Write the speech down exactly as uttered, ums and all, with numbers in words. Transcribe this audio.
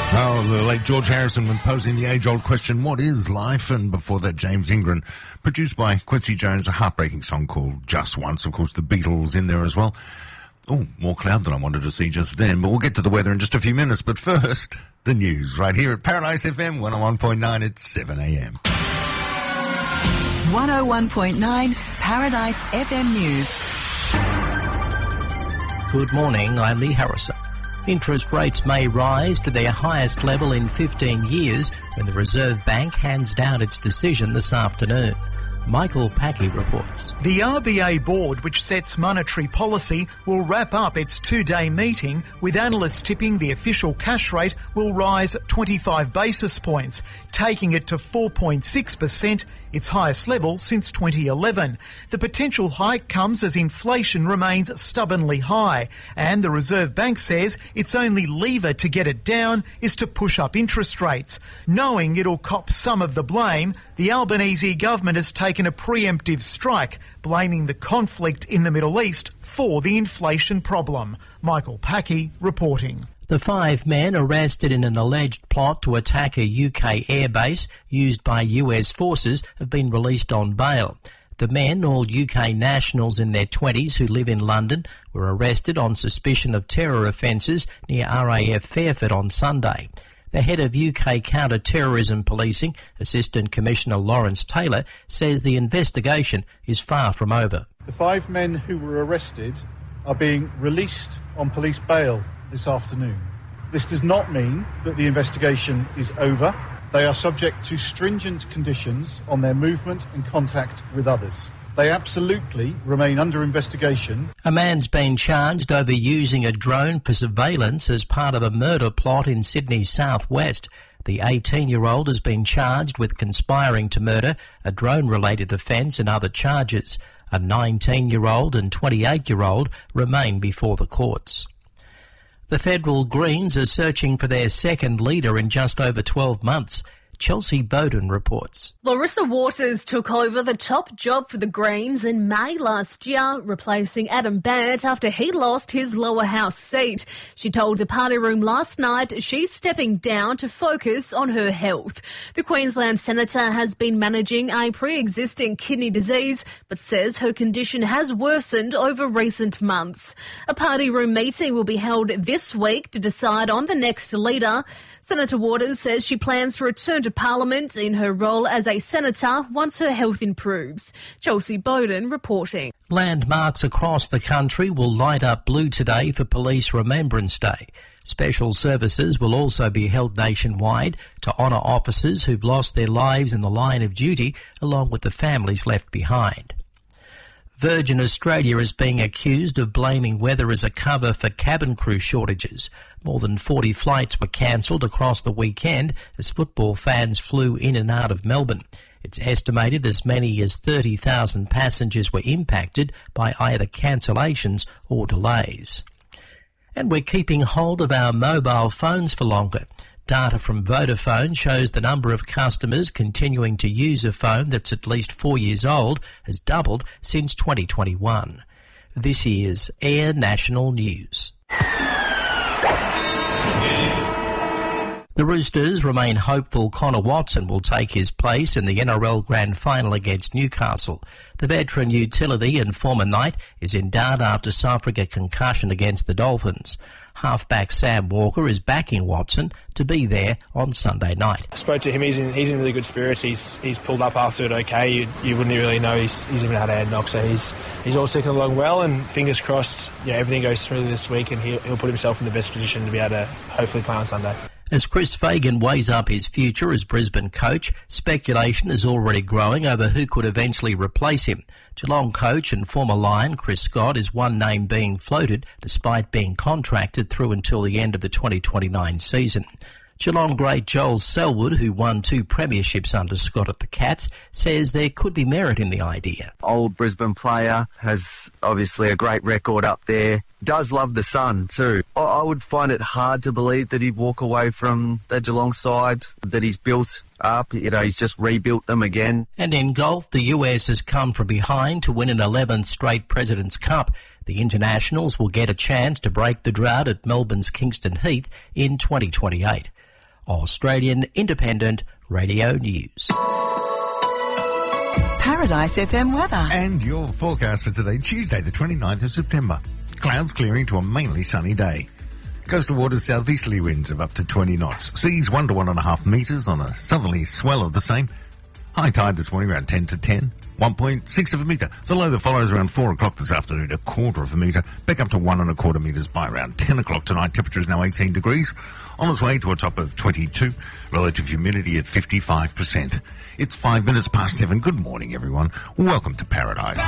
Oh, the late George Harrison when posing the age-old question, what is life? And before that, James Ingram, produced by Quincy Jones, a heartbreaking song called Just Once. Of course, the Beatles in there as well. Oh, more cloud than I wanted to see just then, but we'll get to the weather in just a few minutes. But first, the news right here at Paradise F M one oh one point nine at seven a m. one oh one point nine Paradise F M News. Good morning, I'm Lee Harrison. Interest rates may rise to their highest level in fifteen years when the Reserve Bank hands down its decision this afternoon. Michael Packy reports. The R B A board, which sets monetary policy, will wrap up its two-day meeting with analysts tipping the official cash rate will rise twenty-five basis points, taking it to four point six percent, its highest level since twenty eleven. The potential hike comes as inflation remains stubbornly high, and the Reserve Bank says its only lever to get it down is to push up interest rates. Knowing it'll cop some of the blame, the Albanese government has taken a preemptive strike, blaming the conflict in the Middle East for the inflation problem. Michael Packy reporting. The five men arrested in an alleged plot to attack a U K airbase used by U S forces have been released on bail. The men, all U K nationals in their twenties who live in London, were arrested on suspicion of terror offences near R A F Fairford on Sunday. The head of U K Counter-Terrorism Policing, Assistant Commissioner Lawrence Taylor, says the investigation is far from over. The five men who were arrested are being released on police bail this afternoon. This does not mean that the investigation is over. They are subject to stringent conditions on their movement and contact with others. They absolutely remain under investigation. A man's been charged over using a drone for surveillance as part of a murder plot in Sydney's southwest. The eighteen-year-old has been charged with conspiring to murder, a drone-related offence and other charges. A nineteen-year-old and twenty-eight-year-old remain before the courts. The federal Greens are searching for their second leader in just over twelve months. Chelsea Bowden reports. Larissa Waters took over the top job for the Greens in May last year, replacing Adam Baird after he lost his lower house seat. She told the party room last night she's stepping down to focus on her health. The Queensland Senator has been managing a pre-existing kidney disease, but says her condition has worsened over recent months. A party room meeting will be held this week to decide on the next leader. Senator Waters says she plans to return to Parliament in her role as a senator once her health improves. Chelsea Bowden reporting. Landmarks across the country will light up blue today for Police Remembrance Day. Special services will also be held nationwide to honour officers who've lost their lives in the line of duty, along with the families left behind. Virgin Australia is being accused of blaming weather as a cover for cabin crew shortages. More than forty flights were cancelled across the weekend as football fans flew in and out of Melbourne. It's estimated as many as thirty thousand passengers were impacted by either cancellations or delays. And we're keeping hold of our mobile phones for longer. Data from Vodafone shows the number of customers continuing to use a phone that's at least four years old has doubled since twenty twenty-one. This is Air National News. The Roosters remain hopeful Connor Watson will take his place in the N R L Grand Final against Newcastle. The veteran utility and former Knight is in doubt after suffering a concussion against the Dolphins. Halfback Sam Walker is backing Watson to be there on Sunday night. I spoke to him. He's in he's in really good spirits. He's he's pulled up after it okay. You, you wouldn't really know he's he's even had a head knock. So he's he's all ticking along well. And fingers crossed, you know, everything goes smoothly this week, and he'll, he'll put himself in the best position to be able to hopefully play on Sunday. As Chris Fagan weighs up his future as Brisbane coach, speculation is already growing over who could eventually replace him. Geelong coach and former Lion Chris Scott is one name being floated despite being contracted through until the end of the twenty twenty-nine season. Geelong great Joel Selwood, who won two premierships under Scott at the Cats, says there could be merit in the idea. Old Brisbane player, has obviously a great record up there, does love the sun too. I would find it hard to believe that he'd walk away from the Geelong side that he's built up. You know, he's just rebuilt them again. And in golf, the U S has come from behind to win an eleventh straight President's Cup. The Internationals will get a chance to break the drought at Melbourne's Kingston Heath in twenty twenty-eight. Australian Independent Radio News. Paradise F M weather. And your forecast for today, Tuesday the twenty-ninth of September. Clouds clearing to a mainly sunny day. Coastal waters southeasterly winds of up to twenty knots. Seas one to one and a half metres on a southerly swell of the same. High tide this morning around ten to ten. one point six of a metre. The low that follows around four o'clock this afternoon, a quarter of a metre. Back up to one and a quarter metres by around ten o'clock tonight. Temperature is now eighteen degrees. On its way to a top of twenty-two. Relative humidity at fifty-five percent. It's five minutes past seven. Good morning, everyone. Welcome to Paradise.